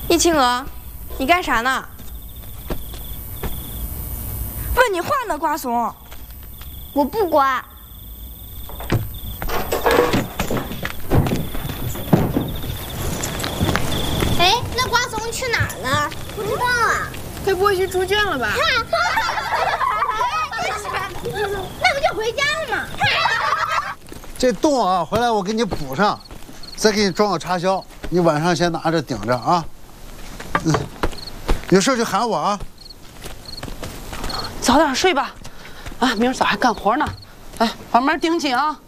易青娥，你干啥呢？ 问你话呢，瓜怂！ 我不刮。哎，那瓜怂去哪儿了？不知道啊。 该不会去猪圈了吧？ 那不就回家了吗？ 这洞啊，回来我给你补上，再给你装个插销，你晚上先拿着顶着啊。有事就喊我啊。 早点睡吧，啊，明儿早还干活呢。哎，慢慢盯紧啊。